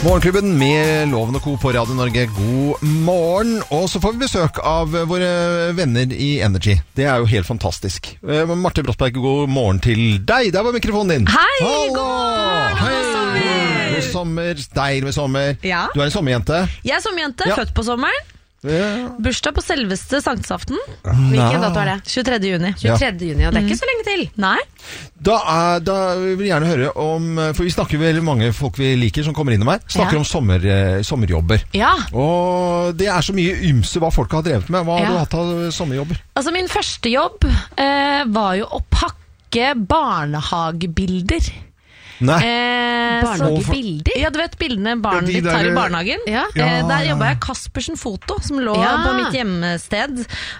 Morgenklubben med Loven og Co. på Radio Norge. God morgen. Og så får vi besøk av våre venner i Energy. Det er jo helt fantastisk. Marte Brottberg, god morgen til deg. Der var mikrofonen din. Hei, Hallo! god morgen. Hei. God sommer. Deilig med sommer. Ja. Du er en sommerjente. Jeg er sommerjente, født på sommeren. Bursdag på selveste sanktaften. Hvilken dato er det? 23. juni. 23. juni, og det er ikke så lenge til. Nei. Da vil vi gjerne høre om, for vi snakker veldig mange folk vi liker som kommer innom her, snakker om sommerjobber. Ja. Og det er så mye ymse hva folk har drevet med. Hva har du hatt av sommerjobber? Altså min første jobb var jo å pakke barnehagebilder. Nei. Barnehagebilder? Ja, du vet bildene barnet ditt tar i barnehagen? Ja. Der jobbet jeg Kaspersen Foto, som lå på mitt hjemmested.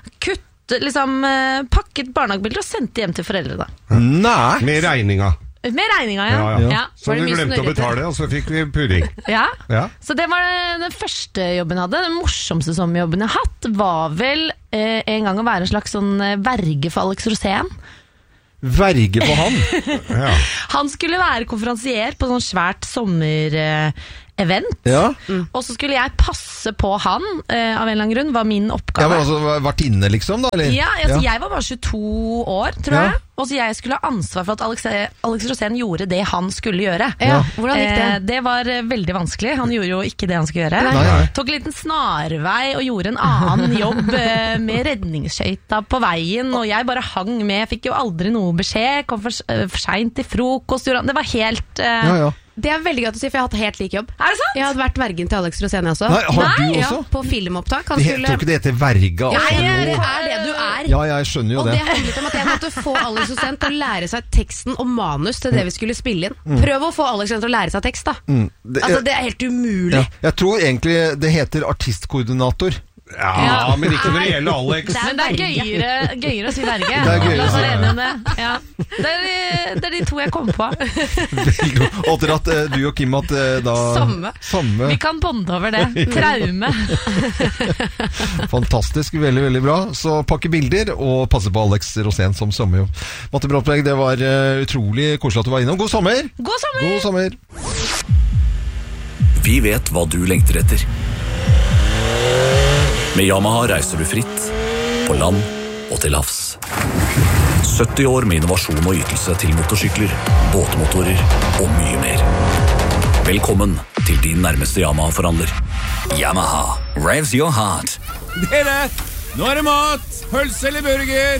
Pakket barnehagebilder og sendte hjem til foreldrene. Nei. Med regninga. Med regninga, ja. Så vi glemte å betale, og så fikk vi pudding. Ja. Ja. Så det var den første jobben jeg hadde. Den morsomste sommerjobben jeg har hatt var vel en gang å være en slags sånn verge for Alex Rosén. Verge på han? Ja. Han skulle være konferansier på sånn svært sommerevent. Ja. Og så skulle jeg passe på han, av en eller annen grunn, var min Ja, oppgave. men altså vært inne liksom da, eller? Ja, altså, jeg var bare 22 år, tror jeg. Og så jeg skulle ha ansvar for at Alex Rosén gjorde det han skulle gjøre. Ja. Hvordan gikk det? Det var veldig vanskelig. Han gjorde jo ikke det han skulle gjøre. Nei. Tok en liten snarvei og gjorde en annen jobb med redningsskøyta på veien, og jeg bare hang med. Fikk jo aldri noe beskjed, kom for sent til frokost. Det var helt... Ja. Det er veldig godt å si, for jeg har hatt helt lik jobb. Er det sant? Jeg hadde vært vergen til Alex Rosén også. Nei, har du også? Ja, på filmopptak. Han Det skulle... tror ikke det heter verga. Ja, altså. det er det du er. Ja, jeg skjønner jo Og det. det handlet om at jeg måtte få Alex Rosén til å lære seg teksten og manus til det vi skulle spille inn. Prøv å få Alex Rosén til å lære seg tekst, da. Altså, det er helt umulig. Ja. Jeg tror egentlig det heter artistkoordinator. Ja, men ikke når det gjelder Alex. Men det er gøyere å si verge. Det er gøyere å La oss si være enige om det. Ja. Det er de to jeg kom på. Og til at du og Kim at da... Samme. Vi kan bonde over det. Traume. Fantastisk, veldig, veldig bra. Så pakke bilder og passe på Alex Rosén som sommerjobb. Marte Brottberg, det var utrolig koselig at du var innom. God sommer! God sommer! God sommer! Vi vet hva du lengter etter. Med Yamaha reiser du fritt, på land og til havs. 70 år med innovasjon og ytelse til motorsykler, båtmotorer og mye mer. Velkommen til din nærmeste Yamaha-forhandler. Yamaha, raves your heart. Dere, nå er det mat! Pølse eller burger?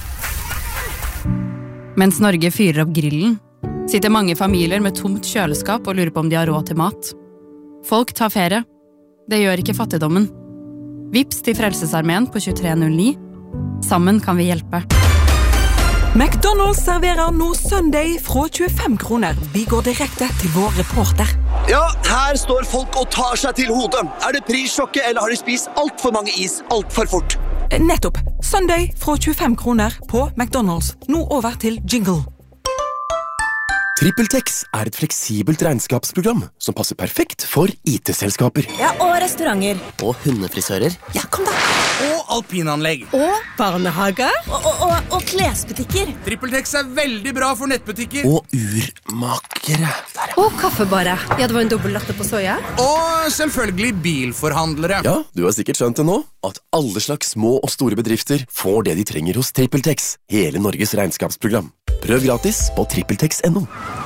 Mens Norge fyrer opp grillen, sitter mange familier med tomt kjøleskap og lurer på om de har råd til mat. Folk tar ferie. Det gjør ikke fattigdommen. Vips til Frelsesarmeen på 2309. Sammen kan vi hjelpe. McDonald's serverer nå Sunday fra 25 kroner. Vi går direkte til vår reporter. Ja, her står folk og tar seg til hodet. Er det prissjokket, eller har de spist alt for mange is alt for fort? Nettopp. Sunday fra 25 kroner på McDonald's. Nå over til jingle. TrippelTex er et fleksibelt regnskapsprogram som passer perfekt for IT-selskaper. Ja, og restauranter. Og hundefrisører. Ja, kom da. Og alpinanlegg. Og barnehager. Og klesbutikker. TrippelTex er veldig bra for nettbutikker. Og urmakere. Og kaffebarer. Ja, det var en dobbelt latte på soja. Og selvfølgelig bilforhandlere. Ja, du har sikkert skjønt det nå, at alle slags små og store bedrifter får det de trenger hos TrippelTex, hele Norges regnskapsprogram. Prøv gratis på TrippelTex.no.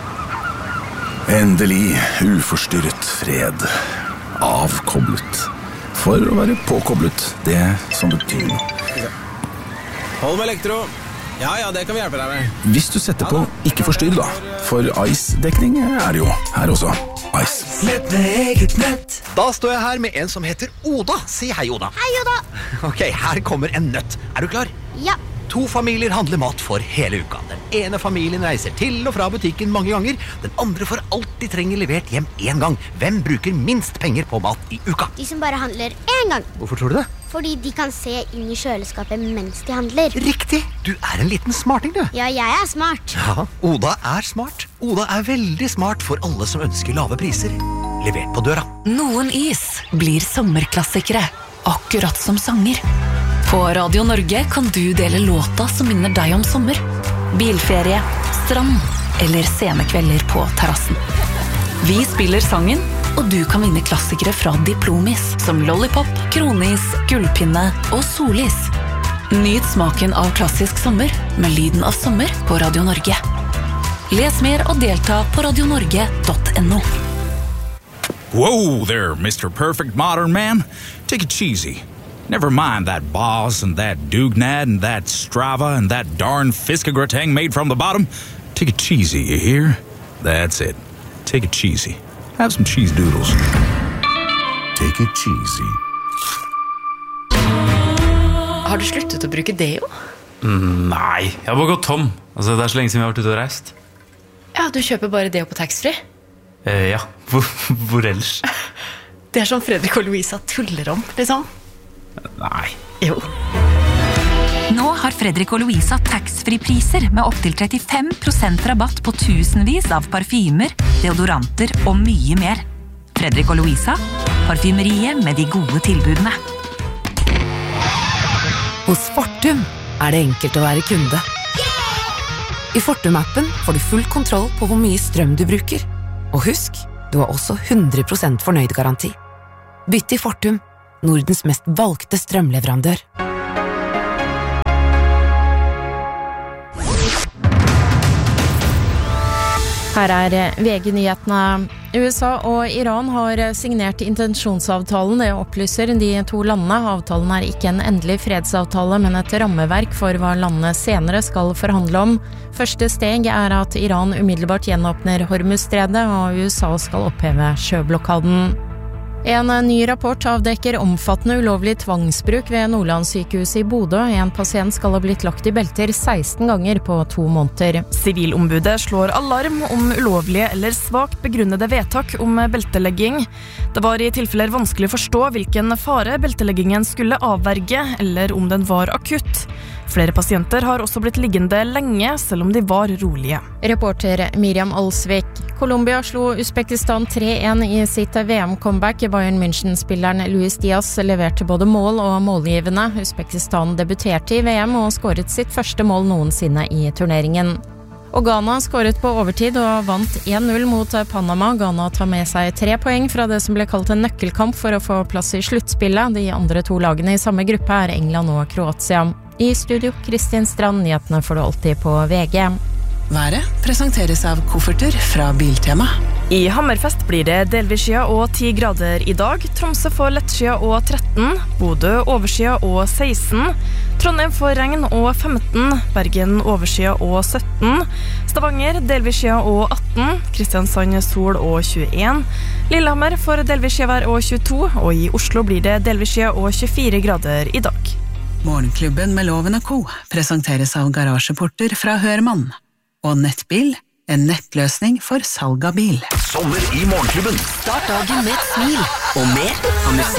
Endelig uforstyrret fred. Avkoblet. For å være påkoblet, det som betyr noe. Hold med elektro. Ja, det kan vi hjelpe deg med. Hvis du setter på ikke forstyrr da, for Ice-dekning er det jo her også. Ice. Nett med eget nett. Da står jeg her med en som heter Oda. Si hei, Oda. Hei, Oda. Ok, her kommer en nøtt. Er du klar? Ja. 2 familier handler mat for hele uka. Den ene familien reiser til og fra butikken mange ganger. Den andre får alt de trenger levert hjem en gang. Hvem bruker minst penger på mat i uka? De som bare handler en gang. Hvorfor tror du det? Fordi de kan se inn i kjøleskapet mens de handler. Riktig! Du er en liten smarting, du. Ja, jeg er smart. Ja, Oda er smart. Oda er veldig smart for alle som ønsker lave priser. Levert på døra. Noen is blir sommerklassikere, akkurat som sanger. På Radio Norge kan du dele låta som minner deg om sommer. Bilferie, strand eller sene kvelder på terrassen. Vi spiller sangen Og du kan vinne klassikere fra Diplomis, som Lollipop, Kronis, Gullpinne og Solis. Nyt smaken av klassisk sommer med lyden av sommer på Radio Norge. Les mer og delta på radionorge.no. Whoa there, Mr. Perfect Modern Man. Take it cheesy. Never mind that Boss and that Dugnad and that Strava and that darn Fiskegrateng made from the bottom. Take it cheesy, you hear? That's it. Take it cheesy. Have some cheese doodles. Take it cheesy. Har du sluttet å bruke deo? Nei, jeg har bare gått tom. Altså, det så lenge siden vi har vært ute og reist. Ja, du kjøper bare deo på taxfree? Ja, hvor ellers? Det som Fredrik og Louisa tuller om, liksom. Nei. Jo. Nå har Fredrik og Louisa taxfree-priser med opp til 35% rabatt på tusenvis av parfymer, deodoranter og mye mer. Fredrik og Louisa, parfymeriet med de gode tilbudene. Hos Fortum det enkelt å være kunde. I Fortum-appen får du full kontroll på hvor mye strøm du bruker. Og husk, du har også 100% fornøyd garanti. Bytt til Fortum, Nordens mest valgte strømleverandør. Her VG-nyhetene. USA og Iran har signert intensjonsavtalen. Det opplyser de to landene. Avtalen ikke en endelig fredsavtale, men et rammeverk for hva landene senere skal forhandle om. Første steg at Iran umiddelbart gjenåpner Hormuzstredet, og USA skal oppheve sjøblokaden. En ny rapport avdekker omfattende ulovlig tvangsbruk ved Nordlandssykehuset i Bodø. En pasient skal ha blitt lagt i belter 16 ganger på 2 måneder. Sivilombudet slår alarm om ulovlige eller svakt begrunnede vedtak om beltelegging. Det var i tilfeller vanskelig å forstå hvilken fare belteleggingen skulle avverge, eller om den var akutt. Flere pasienter har også blitt liggende lenge, selv om de var rolige. Reporter Miriam Alsvik. Colombia slo Uzbekistan 3-1 i sitt VM-comeback. Bayern München-spilleren Luis Diaz leverte både mål og målgivende. Uzbekistan debuterte i VM og skåret sitt første mål noensinne i turneringen. Og Ghana skåret på overtid og vant 1-0 mot Panama. Ghana tar med seg 3 poeng fra det som ble kalt en nøkkelkamp for å få plass i sluttspillet. De andre 2 lagene i samme gruppe England og Kroatia. I studio, Kristin Strand, nyhetene får du alltid på VG. Været presenteres av kofferter fra Biltema. I Hammerfest blir det delvis skya og 10 grader i dag. Tromsø får lettskya og 13. Bodø overskya og 16. Trondheim får regn og 15. Bergen overskya og 17. Stavanger delvis skya og 18. Kristiansand sol og 21. Lillehammer får delvis skya og 22. Og i Oslo blir det delvis skya og 24 grader i dag. Morgenklubben med Loven & Co. presenteres av garasjeporter fra Hørmann. Og Nettbil, en nettløsning for salg av bil. Sommer i Morgenklubben. Start dagen med et smil og mer av musikk.